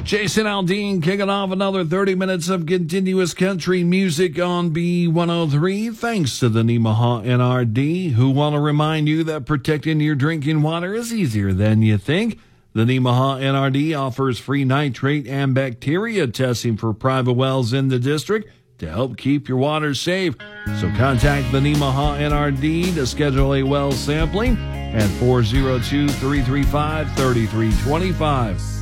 Jason Aldean kicking off another 30 minutes of continuous country music on B103. Thanks to the Nemaha NRD, who want to remind you that protecting your drinking water is easier than you think. The Nemaha NRD offers free nitrate and bacteria testing for private wells in the district to help keep your water safe. So contact the Nemaha NRD to schedule a well sampling at 402-335-3325.